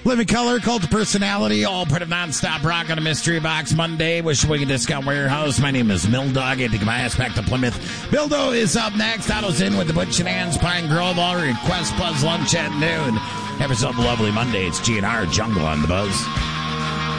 Living Color, Cult of Personality, all part of Non-Stop Rock on a Mystery Box Monday. Wishawaka Discount Warehouse. My name is Mill Dog. I take my ass back to Plymouth. Bildo is up next. Otto's in with the Butch and Ann's Pine Grove. All request plus lunch at noon. Have yourself a lovely Monday. It's GNR Jungle on the Buzz.